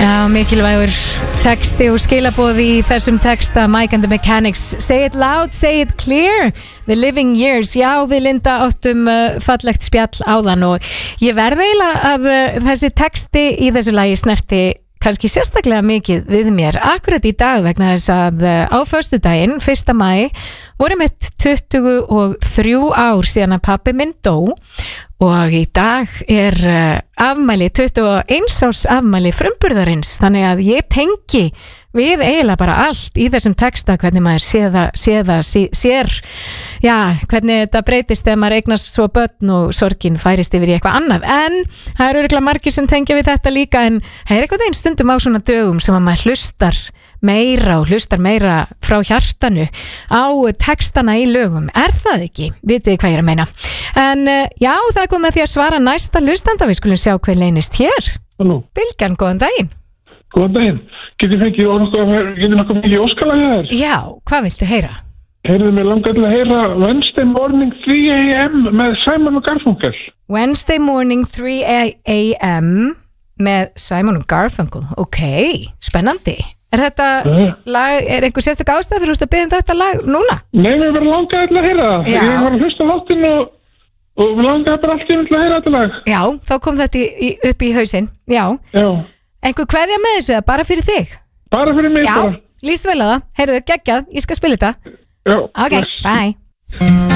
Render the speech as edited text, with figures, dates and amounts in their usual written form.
Já, mikilvægur texti og skilaboð í þessum texta Mike and the Mechanics. Say it loud, say it clear. The Living Years. Já, við Linda áttum fallegt spjall áðan og ég verð eiginlega að þessi texti í þessu lagi snerti kannski sérstaklega mikið við mér akkurat í dag vegna þess að á föstudaginn, 1. maí, voru mitt 23 ár síðan að pabbi minn dó og í dag afmæli, 21 árs afmæli frumburðarins, þannig að ég tengi við eiginlega bara allt í þessum texta, hvernig maður sér já, hvernig þetta breytist þegar maður eignast svo börn og sorgin færist yfir í eitthvað annað, en það eru örugglega margir sem tengja við þetta líka, en það eitthvað einn stundum á svona dögum sem að maður hlustar meira frá hjartanu á textana í lögum, það ekki? Vitið þið hvað ég er að meina? En já, það kom að því að svara næsta hlustanda, við skulum sjá hver leynist hér. Halló. Bylgjan, góðan daginn. Góðan daginn. Getið nokkuð mikið óskalag þér? Já, hvað viltu heyra? Heyrðu mig langar til að heyra Wednesday Morning 3 a.m. með Simon og Garfunkel. Wednesday Morning 3 a.m. með Simon og Garfunkel. Ok, spennandi. Er þetta lag, einhver sérstök ástæð fyrir að biðja þetta lag núna? Nei, mér bara langar til að heyra það. Já. Ég var að hlusta þáttinn og mér langar bara allt til að heyra þetta lag. Já, þá kom þetta upp í hausinn. Já. Einhver kveðja með þessu, bara fyrir þig? Bara fyrir mig. Já, líst vel að það. Heyrðu, geggjað, ég skal spila þetta. Já. Ok, bye.